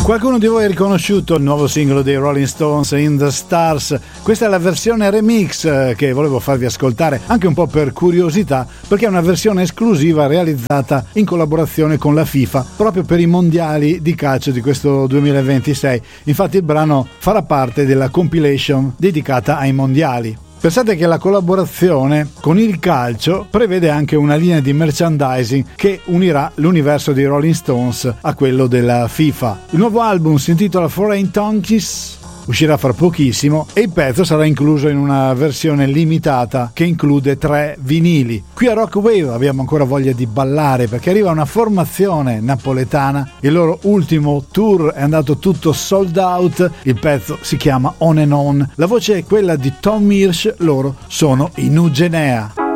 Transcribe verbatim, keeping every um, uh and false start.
Qualcuno di voi ha riconosciuto il nuovo singolo dei Rolling Stones, In the Stars? Questa è la versione remix che volevo farvi ascoltare, anche un po' per curiosità, perché è una versione esclusiva realizzata in collaborazione con la FIFA proprio per i mondiali di calcio di questo duemilaventisei. Infatti il brano farà parte della compilation dedicata ai mondiali. Pensate che la collaborazione con il calcio prevede anche una linea di merchandising che unirà l'universo dei Rolling Stones a quello della FIFA. Il nuovo album si intitola Foreign Donkeys, uscirà fra pochissimo e il pezzo sarà incluso in una versione limitata che include tre vinili. Qui a Rock Wave abbiamo ancora voglia di ballare perché arriva una formazione napoletana, il loro ultimo tour è andato tutto sold out, il pezzo si chiama On and On, la voce è quella di Tom Hirsch, loro sono i Nugenea.